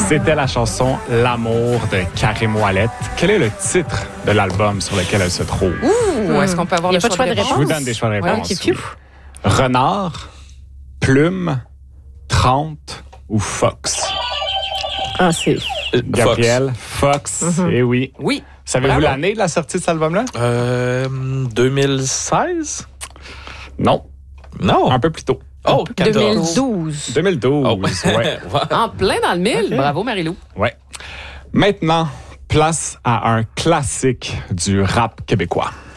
C'était la chanson L'amour de Karim Ouellet. Quel est le titre de l'album sur lequel elle se trouve? Ouh, est-ce qu'on peut avoir Il y a le pas de choix de Je réponse? vous donne des choix de réponse. ok, oui. piou. Renard, Plume, 30 ou Fox? Ah, c'est... Gabriel, Fox, eh oui. Oui. Savez-vous Bravo. l'année de la sortie de cet album-là? 2016? Non, Non. un peu plus tôt. Oh, 14. 2012. 2012, Oh. ouais. En plein dans le mille. Ok. Bravo, Marie-Lou. Ouais. Maintenant, place à un classique du rap québécois.